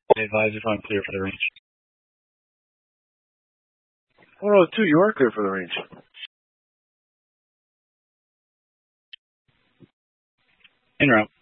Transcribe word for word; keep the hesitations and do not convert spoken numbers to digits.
Advise if I'm clear for the range. Oh, no, two, you are clear for the range. En route.